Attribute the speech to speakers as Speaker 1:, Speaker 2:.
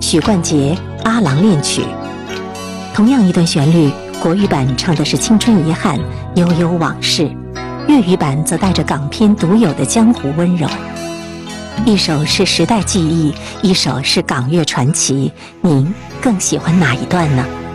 Speaker 1: 许冠杰《阿郎恋曲》。同样一段旋律，国语版唱的是青春遗憾、悠悠往事，粤语版则带着港片独有的江湖温柔。一首是时代记忆，一首是港乐传奇，您更喜欢哪一段呢？